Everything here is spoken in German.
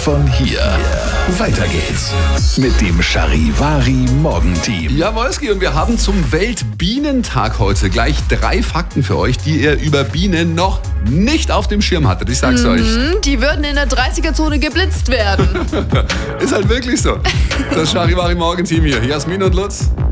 Von hier. Weiter geht's mit dem Charivari Morgenteam. Ja, Wolski, und wir haben zum Weltbienentag heute gleich 3 Fakten für euch, die ihr über Bienen noch nicht auf dem Schirm hattet. Ich sag's euch. Die würden in der 30er-Zone geblitzt werden. Ist halt wirklich so. Das Charivari Morgenteam hier. Jasmin und Lutz.